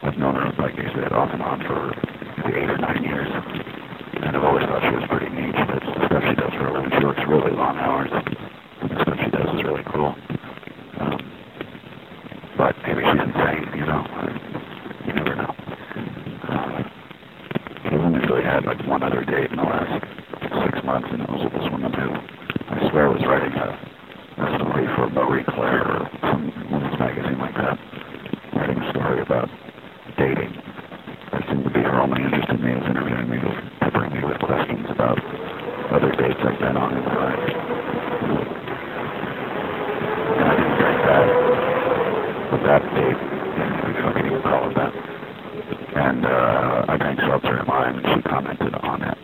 I've known her, like I said, off and on for maybe 8 or 9 years. And I've always thought she was pretty neat. The stuff she does for a living, she works really long hours. And the stuff she does is really cool. But maybe she's insane, you know. You never know. I've only really had like one other date in the last 6 months, and it was with this woman who I swear was writing a story for Marie Claire or some women's magazine like that, writing a story about dating. That seemed to be her only interest in me, was interviewing me, peppering me with questions about other dates I've been on in my life. And I didn't drink that. But that date, if I can even call it that. And I drank seltzer in mine, and she commented on it.